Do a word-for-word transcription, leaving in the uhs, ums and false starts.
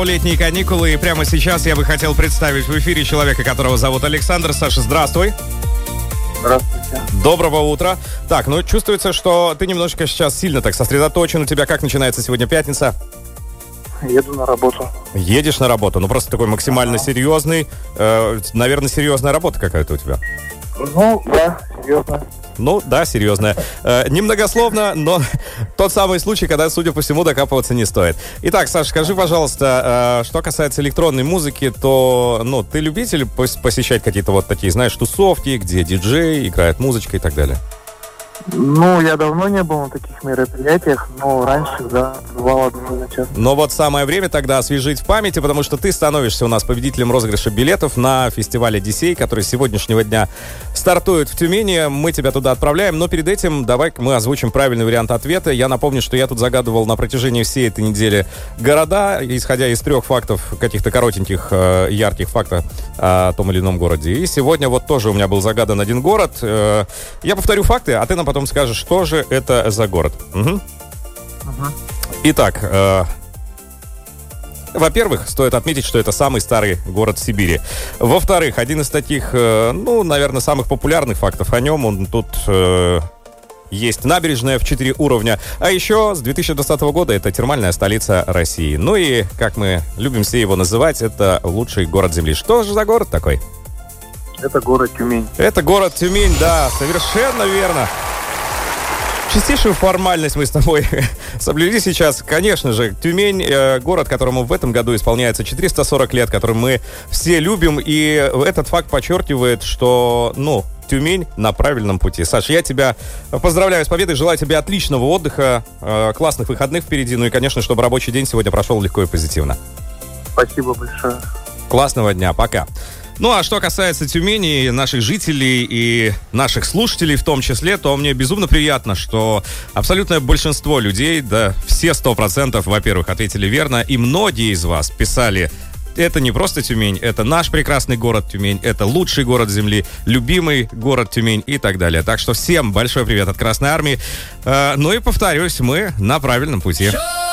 Летние каникулы, и прямо сейчас я бы хотел представить в эфире человека, которого зовут Александр. Саша, здравствуй. Здравствуйте. Доброго утра. Так, ну чувствуется, что ты немножечко сейчас сильно так сосредоточен. У тебя как начинается сегодня пятница? Еду на работу. Едешь на работу, ну просто такой максимально Ага. серьезный. Э, наверное, серьезная работа какая-то у тебя. Ну, да, серьезно. Ну, да, серьезная. Э, немногословно, но тот самый случай, когда, судя по всему, докапываться не стоит. Итак, Саш, скажи, пожалуйста, э, что касается электронной музыки, то, ну, ты любитель пос- посещать какие-то вот такие, знаешь, тусовки, где диджей играет музычка и так далее? Ну, я давно не был на таких мероприятиях, но раньше, да, бывало довольно часто. Но вот самое время тогда освежить в памяти, потому что ты становишься у нас победителем розыгрыша билетов на фестиваль «Одиссей», который с сегодняшнего дня стартует в Тюмени. Мы тебя туда отправляем, но перед этим давай мы озвучим правильный вариант ответа. Я напомню, что я тут загадывал на протяжении всей этой недели города, исходя из трех фактов, каких-то коротеньких, э, ярких фактов о том или ином городе. И сегодня вот тоже у меня был загадан один город. Э, я повторю факты, а ты нам потом скажешь, что же это за город. Угу. Угу. Итак, э, во-первых, стоит отметить, что это самый старый город в Сибири. Во-вторых, один из таких, э, ну, наверное, самых популярных фактов о нем, он тут... Э, есть набережная в четыре уровня. А еще с две тысячи двадцатого года это термальная столица России. Ну и, как мы любим все его называть, это лучший город Земли. Что же за город такой? Это город Тюмень. Это город Тюмень, да, совершенно верно. Чистейшую формальность мы с тобой соблюли сейчас. Конечно же, Тюмень, э, город, которому в этом году исполняется четыреста сорок лет, который мы все любим. И этот факт подчеркивает, что, ну, Тюмень на правильном пути. Саша, я тебя поздравляю с победой, желаю тебе отличного отдыха, э, классных выходных впереди. Ну и, конечно, чтобы рабочий день сегодня прошел легко и позитивно. Спасибо большое. Классного дня, пока. Ну, а что касается Тюмени, наших жителей и наших слушателей в том числе, то мне безумно приятно, что абсолютное большинство людей, да, все сто процентов, во-первых, ответили верно, и многие из вас писали: это не просто Тюмень, это наш прекрасный город Тюмень, это лучший город Земли, любимый город Тюмень и так далее. Так что всем большой привет от Красной Армии. Э, ну и повторюсь, мы на правильном пути.